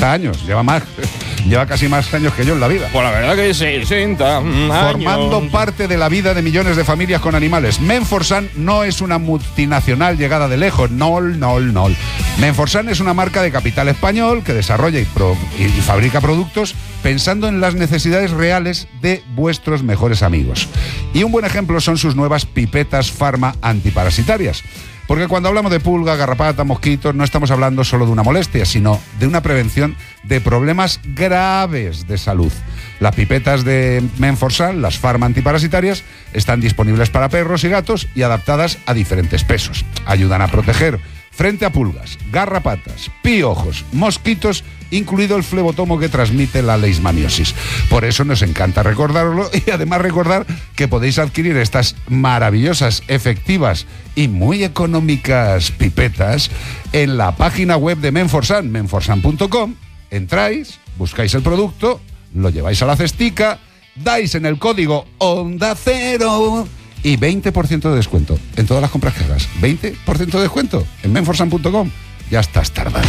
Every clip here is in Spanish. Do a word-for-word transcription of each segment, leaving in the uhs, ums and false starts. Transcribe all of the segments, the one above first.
sesenta años, lleva más, lleva casi más años que yo en la vida. Pues la verdad que sesenta años. Formando parte de la vida de millones de familias con animales. Menforsan no es una multinacional llegada de lejos, no, no, no. Menforsan es una marca de capital español que desarrolla y, pro, y, y fabrica productos pensando en las necesidades reales de vuestros mejores amigos. Y un buen ejemplo son sus nuevas pipetas Pharma antiparasitarias. Porque cuando hablamos de pulga, garrapata, mosquitos, no estamos hablando solo de una molestia, sino de una prevención de problemas graves de salud. Las pipetas de Menforsan, las Pharma antiparasitarias, están disponibles para perros y gatos y adaptadas a diferentes pesos. Ayudan a proteger frente a pulgas, garrapatas, piojos, mosquitos, incluido el flebotomo que transmite la leishmaniosis. Por eso nos encanta recordarlo y además recordar que podéis adquirir estas maravillosas, efectivas y muy económicas pipetas en la página web de Menforsan, menforsan punto com. Entráis, buscáis el producto, lo lleváis a la cestica, dais en el código Onda Cero y veinte por ciento de descuento en todas las compras que hagas. veinte por ciento de descuento en menforsan punto com. Ya estás tardando.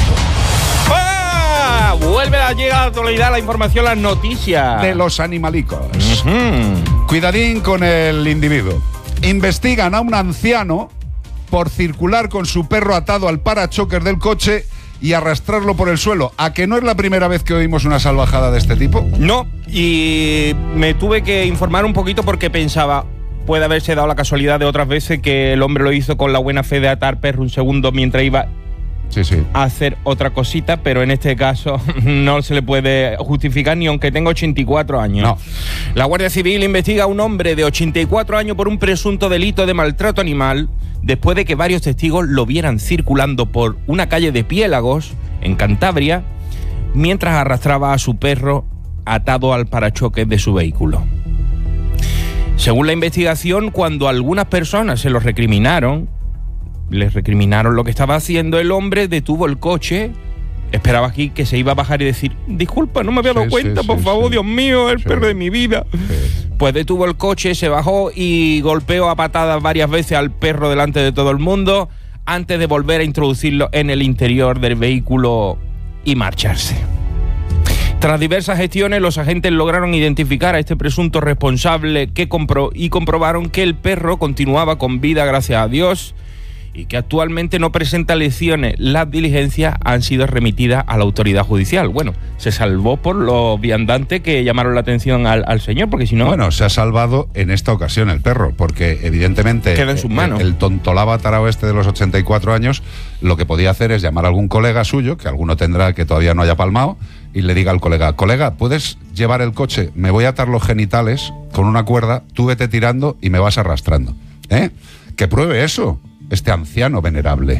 ¡Ah! Vuelve a llegar a la actualidad la información, las noticias de los animalicos. Uh-huh. Cuidadín con el individuo. Investigan a un anciano por circular con su perro atado al parachoques del coche y arrastrarlo por el suelo. ¿A que no es la primera vez que oímos una salvajada de este tipo? No, y me tuve que informar un poquito porque pensaba, puede haberse dado la casualidad de otras veces que el hombre lo hizo con la buena fe de atar perro un segundo mientras iba sí, sí. a hacer otra cosita, pero en este caso no se le puede justificar ni aunque tenga ochenta y cuatro años. No. La Guardia Civil investiga a un hombre de ochenta y cuatro años por un presunto delito de maltrato animal después de que varios testigos lo vieran circulando por una calle de Piélagos, en Cantabria, mientras arrastraba a su perro atado al parachoques de su vehículo. Según la investigación, cuando algunas personas se lo recriminaron, les recriminaron lo que estaba haciendo, el hombre detuvo el coche, esperaba aquí que se iba a bajar y decir, disculpa, no me había dado sí, cuenta, sí, por sí, favor, sí. Dios mío, el sí. perro de mi vida. Sí. Pues detuvo el coche, se bajó y golpeó a patadas varias veces al perro delante de todo el mundo antes de volver a introducirlo en el interior del vehículo y marcharse. Tras diversas gestiones, los agentes lograron identificar a este presunto responsable que compró y comprobaron que el perro continuaba con vida, gracias a Dios, y que actualmente no presenta lesiones. Las diligencias han sido remitidas a la autoridad judicial. Bueno, se salvó por los viandantes que llamaron la atención al, al señor, porque si no... Bueno, se ha salvado en esta ocasión el perro, porque evidentemente queda en sus manos. El, el tontolaba tarao este de los ochenta y cuatro años, lo que podía hacer es llamar a algún colega suyo, que alguno tendrá que todavía no haya palmado, y le diga al colega, colega, ¿puedes llevar el coche? Me voy a atar los genitales con una cuerda, tú vete tirando y me vas arrastrando. ¿Eh? Que pruebe eso este anciano venerable.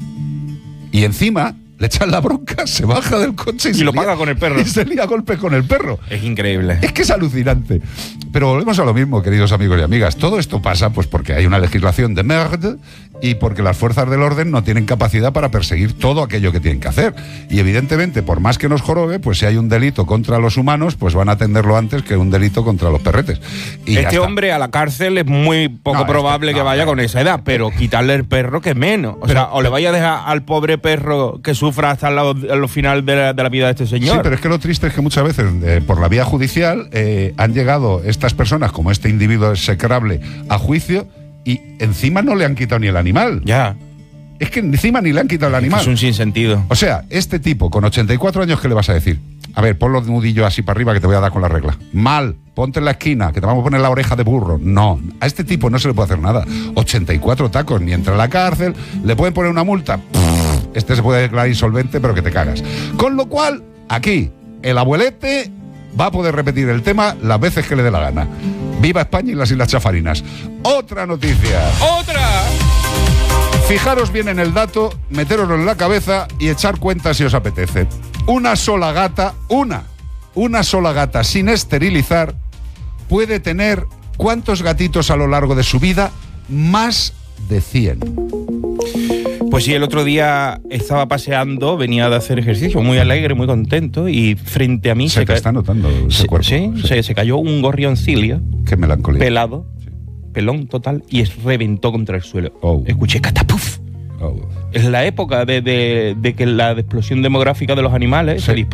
Y encima le echan la bronca, se baja del coche y, y se lo lía, paga con el perro. Y se lía a golpes con el perro. Es increíble. Es que es alucinante. Pero volvemos a lo mismo, queridos amigos y amigas. Todo esto pasa pues porque hay una legislación de merde y porque las fuerzas del orden no tienen capacidad para perseguir todo aquello que tienen que hacer. Y evidentemente, por más que nos jorobe, pues si hay un delito contra los humanos, pues van a atenderlo antes que un delito contra los perretes. Y este hombre a la cárcel es muy poco no, probable este, que no, vaya no, con esa edad, pero quitarle el perro que menos. O pero, sea, o le vaya a dejar al pobre perro que sufra hasta el final de la, de la vida de este señor. Sí, pero es que lo triste es que muchas veces eh, por la vía judicial eh, han llegado estas personas, como este individuo execrable, a juicio y encima no le han quitado ni el animal. Ya. Es que encima ni le han quitado el animal. Es un sinsentido. O sea, este tipo con ochenta y cuatro años, ¿qué le vas a decir? A ver, pon los nudillos así para arriba que te voy a dar con la regla. Mal, ponte en la esquina, que te vamos a poner la oreja de burro. No, a este tipo no se le puede hacer nada. ochenta y cuatro tacos, ni entra a la cárcel, le pueden poner una multa. Este se puede declarar insolvente, pero que te cagas. Con lo cual, aquí, el abuelete va a poder repetir el tema las veces que le dé la gana. ¡Viva España y las Islas Chafarinas! ¡Otra noticia! ¡Otra! Fijaros bien en el dato, metéroslo en la cabeza y echar cuenta si os apetece. Una sola gata, una, una sola gata sin esterilizar puede tener ¿cuántos gatitos a lo largo de su vida? Más de cien. Pues sí, el otro día estaba paseando, venía de hacer ejercicio, muy alegre, muy contento, y frente a mí se, se te ca- está notando el se, cuerpo. Sí, sí. Se, se cayó un gorrioncillo. Qué melancolía. Pelado, sí. Pelón total, y es, reventó contra el suelo. Oh. Escuché catapuf. Oh. Es la época de, de, de que la explosión demográfica de los animales sí. se